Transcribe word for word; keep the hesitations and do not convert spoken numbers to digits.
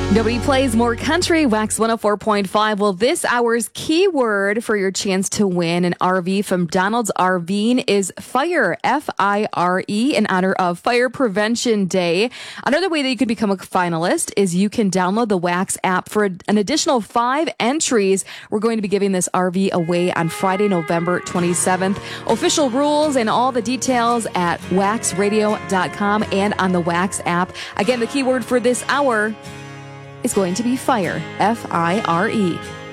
Nobody plays more country. Wax one oh four point five. Well, this hour's keyword for your chance to win an R V from Donald's RVing is fire, F I R E, in honor of Fire Prevention Day. Another way that you can become a finalist is you can download the Wax app for an additional five entries. We're going to be giving this R V away on Friday, November twenty-seventh. Official rules and all the details at wax radio dot com and on the Wax app. Again, the keyword for this hour is going to be fire, F I R E.